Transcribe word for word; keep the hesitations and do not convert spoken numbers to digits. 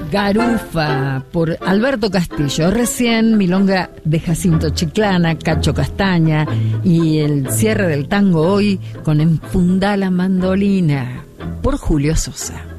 Garufa por Alberto Castillo. Recién milonga de Jacinto Chiclana, Cacho Castaña y el cierre del tango hoy con Enfundá la mandolina por Julio Sosa.